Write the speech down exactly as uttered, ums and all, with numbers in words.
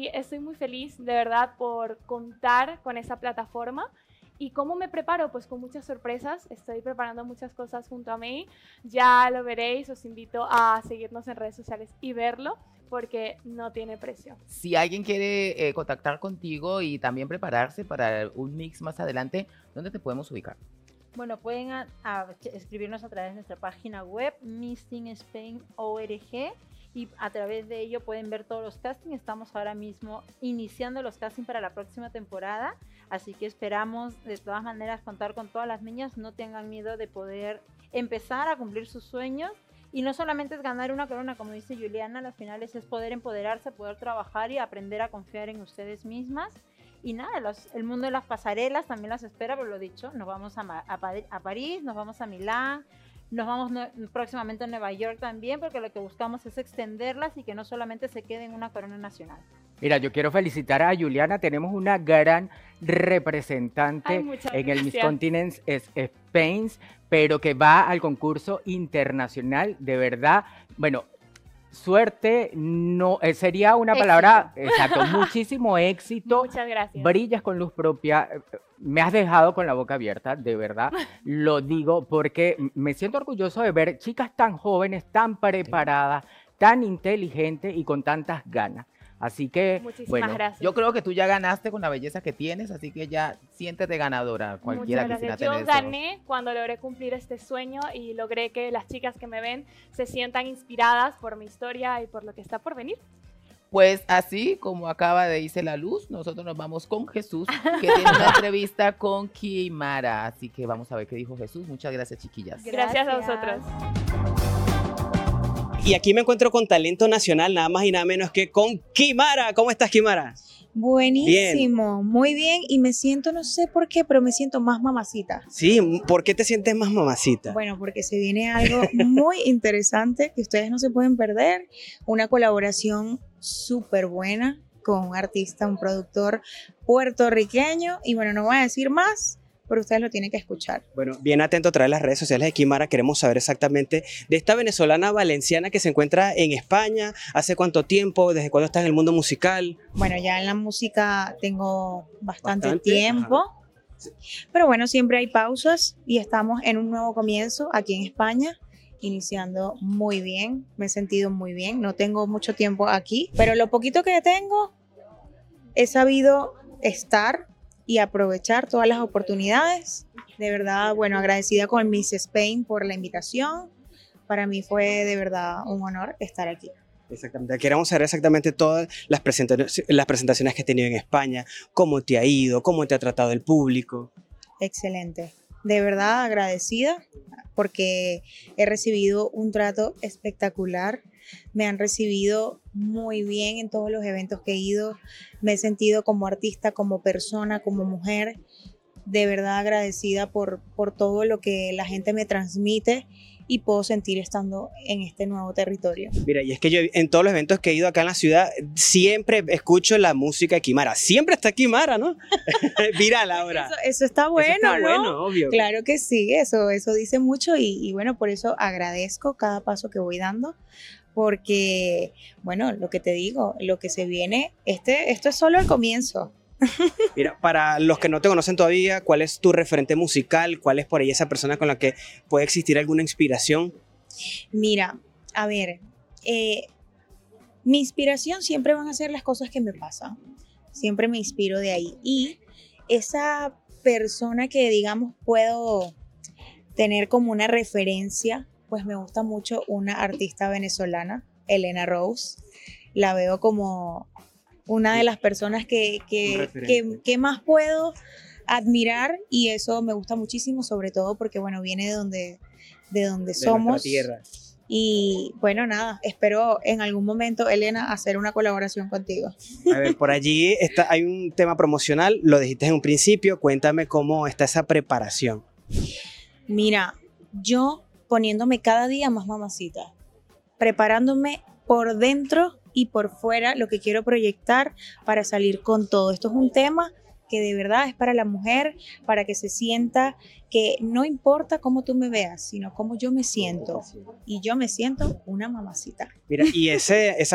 Sí, estoy muy feliz, de verdad, por contar con esa plataforma. ¿Y cómo me preparo? Pues con muchas sorpresas, estoy preparando muchas cosas junto a mí, ya lo veréis, os invito a seguirnos en redes sociales y verlo, porque no tiene precio. Si alguien quiere eh, contactar contigo y también prepararse para un mix más adelante, ¿dónde te podemos ubicar? Bueno, pueden a, a, escribirnos a través de nuestra página web, Missing Spain punto org, y a través de ello pueden ver todos los castings. Estamos ahora mismo iniciando los castings para la próxima temporada, así que esperamos de todas maneras contar con todas las niñas. No tengan miedo de poder empezar a cumplir sus sueños, y no solamente es ganar una corona, como dice Juliana, al final es poder empoderarse, poder trabajar y aprender a confiar en ustedes mismas. Y nada, los, el mundo de las pasarelas también las espera, pero lo dicho, nos vamos a, a, a París, nos vamos a Milán, nos vamos no, próximamente a Nueva York también, porque lo que buscamos es extenderlas y que no solamente se quede en una corona nacional. Mira, yo quiero felicitar a Juliana, tenemos una gran representante Ay, en el Miss gracias. Continents Spain, pero que va al concurso internacional, de verdad. Bueno, suerte no eh, sería una Éxito. palabra, exacto, muchísimo éxito. Muchas gracias. Brillas con luz propia. Me has dejado con la boca abierta, de verdad. Lo digo porque me siento orgulloso de ver chicas tan jóvenes, tan preparadas, tan inteligentes y con tantas ganas. Así que, Muchísimas bueno, gracias. Yo creo que tú ya ganaste con la belleza que tienes, así que ya siéntete ganadora, cualquiera Muchas quisiera gracias. tener Yo eso. gané cuando logré cumplir este sueño y logré que las chicas que me ven se sientan inspiradas por mi historia y por lo que está por venir. Pues así como acaba de irse la luz, nosotros nos vamos con Jesús, que tiene una entrevista con Kimara. Así que vamos a ver qué dijo Jesús. Muchas gracias, chiquillas. Gracias a vosotros. Y aquí me encuentro con talento nacional, nada más y nada menos que con Kimara. ¿Cómo estás, Kimara? Buenísimo, bien. Muy bien, y me siento, no sé por qué, pero me siento más mamacita. Sí, ¿por qué te sientes más mamacita? Bueno, porque se viene algo muy interesante que ustedes no se pueden perder, una colaboración súper buena con un artista, un productor puertorriqueño, y bueno, no voy a decir más, pero ustedes lo tienen que escuchar. Bueno, bien atento a través de las redes sociales de Kimara, queremos saber exactamente de esta venezolana valenciana que se encuentra en España, hace cuánto tiempo, desde cuándo está en el mundo musical. Bueno, ya en la música tengo bastante, Bastante, tiempo, ajá. pero bueno, siempre hay pausas y estamos en un nuevo comienzo aquí en España, iniciando muy bien, me he sentido muy bien, no tengo mucho tiempo aquí, pero lo poquito que tengo he sabido estar y aprovechar todas las oportunidades. De verdad, bueno, agradecida con Miss Spain por la invitación. Para mí fue de verdad un honor estar aquí. Exactamente, queremos saber exactamente todas las presentaciones, las presentaciones que has tenido en España, cómo te ha ido, cómo te ha tratado el público. Excelente, de verdad agradecida porque he recibido un trato espectacular, me han recibido muy bien en todos los eventos que he ido, me he sentido como artista, como persona, como mujer, de verdad agradecida por, por todo lo que la gente me transmite y puedo sentir estando en este nuevo territorio. Mira, y es que yo en todos los eventos que he ido acá en la ciudad, siempre escucho la música de Kimara. Siempre está Kimara, ¿no? Viral ahora. Eso, eso está bueno, Eso está ¿no? bueno, obvio. Claro que sí, eso, eso dice mucho y, y bueno, por eso agradezco cada paso que voy dando, porque, bueno, lo que te digo, lo que se viene, este, esto es solo el comienzo. Mira, para los que no te conocen todavía, ¿cuál es tu referente musical? ¿Cuál es por ahí esa persona con la que puede existir alguna inspiración? Mira, a ver, eh, mi inspiración siempre van a ser las cosas que me pasan. Siempre me inspiro de ahí. Y esa persona que, digamos, puedo tener como una referencia, pues me gusta mucho una artista venezolana, Elena Rose. La veo como una de las personas que, que, que, que más puedo admirar y eso me gusta muchísimo, sobre todo porque, bueno, viene de donde, de donde De somos. nuestra tierra. Y bueno, nada, espero en algún momento, Elena, hacer una colaboración contigo. A ver, por allí está, hay un tema promocional, lo dijiste en un principio, cuéntame cómo está esa preparación. Mira, yo poniéndome cada día más mamacita, preparándome por dentro y por fuera lo que quiero proyectar para salir con todo. Esto es un tema que de verdad es para la mujer, para que se sienta que no importa cómo tú me veas, sino cómo yo me siento. Y yo me siento una mamacita. Mira, y ese, esa